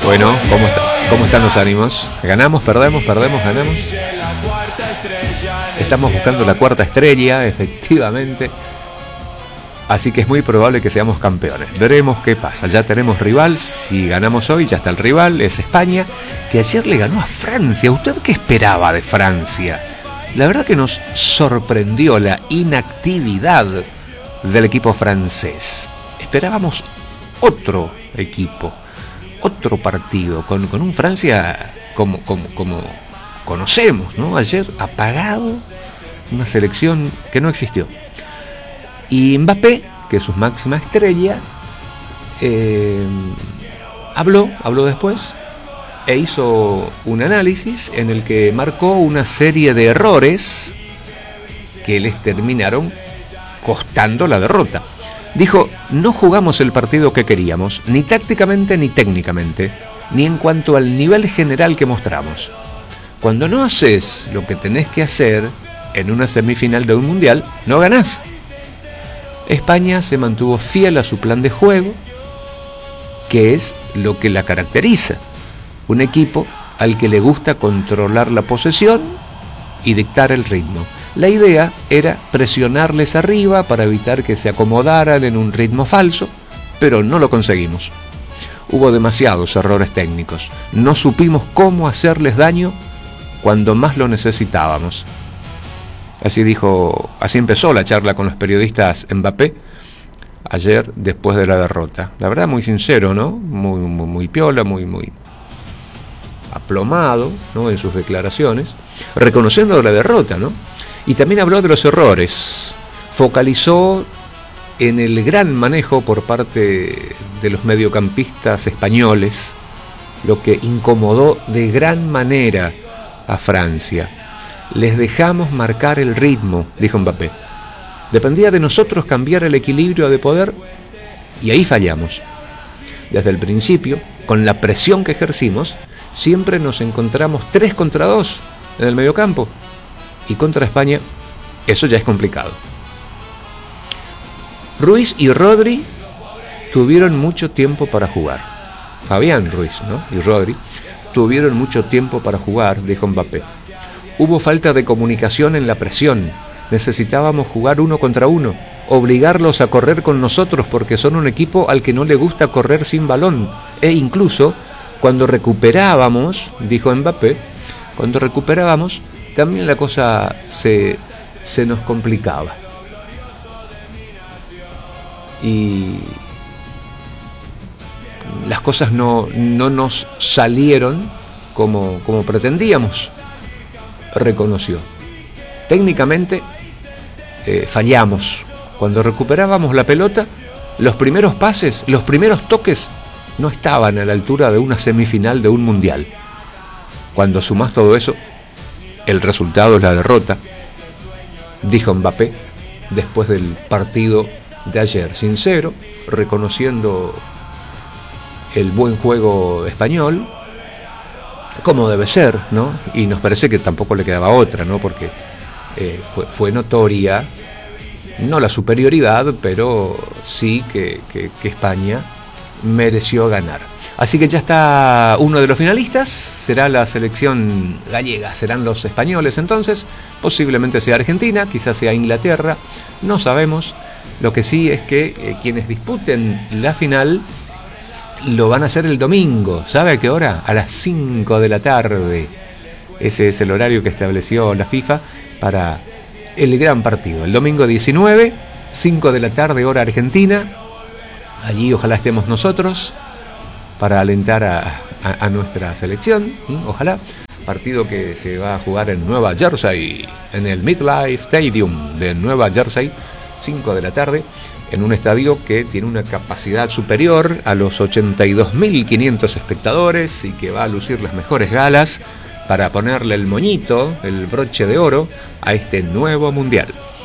Bueno, ¿cómo están los ánimos? ¿Ganamos, perdemos, ganamos? Estamos buscando la cuarta estrella, efectivamente. Así que es muy probable que seamos campeones. Veremos qué pasa. Ya tenemos rival. Si ganamos hoy, ya está el rival. Es España, que ayer le ganó a Francia. ¿Usted qué esperaba de Francia? La verdad que nos sorprendió la inactividad del equipo francés. Esperábamos otro equipo, otro partido, con un Francia como conocemos, ¿no? Ayer apagado, una selección que no existió. Y Mbappé, que es su máxima estrella, habló después e hizo un análisis en el que marcó una serie de errores que les terminaron costando la derrota. Dijo: no jugamos el partido que queríamos, ni tácticamente ni técnicamente, ni en cuanto al nivel general que mostramos. Cuando no haces lo que tenés que hacer en una semifinal de un mundial, no ganás. España se mantuvo fiel a su plan de juego, que es lo que la caracteriza. Un equipo al que le gusta controlar la posesión y dictar el ritmo. La idea era presionarles arriba para evitar que se acomodaran en un ritmo falso, pero no lo conseguimos. Hubo demasiados errores técnicos. No supimos cómo hacerles daño cuando más lo necesitábamos. Así empezó la charla con los periodistas Mbappé ayer después de la derrota. La verdad, muy sincero, ¿no? Muy piola, muy aplomado, ¿no? En sus declaraciones, reconociendo la derrota, ¿no? Y también habló de los errores. Focalizó en el gran manejo por parte de los mediocampistas españoles, lo que incomodó de gran manera a Francia. Les dejamos marcar el ritmo, dijo Mbappé. Dependía de nosotros cambiar el equilibrio de poder y ahí fallamos. Desde el principio, con la presión que ejercimos, siempre nos encontramos 3 contra 2 en el mediocampo. Y contra España, eso ya es complicado. Ruiz y Rodri tuvieron mucho tiempo para jugar. Fabián Ruiz, ¿no? Y Rodri tuvieron mucho tiempo para jugar, dijo Mbappé. Hubo falta de comunicación en la presión. Necesitábamos jugar 1 contra 1, obligarlos a correr con nosotros porque son un equipo al que no le gusta correr sin balón. E incluso cuando recuperábamos, dijo Mbappé, también la cosa se nos complicaba. Y las cosas no nos salieron como pretendíamos, reconoció. Técnicamente fallamos. Cuando recuperábamos la pelota, los primeros pases, los primeros toques no estaban a la altura de una semifinal de un mundial. Cuando sumás todo eso, el resultado es la derrota, dijo Mbappé después del partido de ayer. Sincero, reconociendo el buen juego español, como debe ser, ¿no? Y nos parece que tampoco le quedaba otra, ¿no? Porque fue notoria, no la superioridad, pero sí que España mereció ganar. Así que ya está uno de los finalistas, será la selección gallega, serán los españoles entonces, posiblemente sea Argentina, quizás sea Inglaterra, no sabemos. Lo que sí es que quienes disputen la final lo van a hacer el domingo. ¿Sabe a qué hora? A las 5 de la tarde. Ese es el horario que estableció la FIFA para el gran partido. El domingo 19, 5 de la tarde, hora argentina. Allí ojalá estemos nosotros para alentar a nuestra selección. Ojalá. Partido que se va a jugar en Nueva Jersey, en el MetLife Stadium de Nueva Jersey, 5 de la tarde, en un estadio que tiene una capacidad superior a los 82.500 espectadores y que va a lucir las mejores galas para ponerle el moñito, el broche de oro, a este nuevo mundial.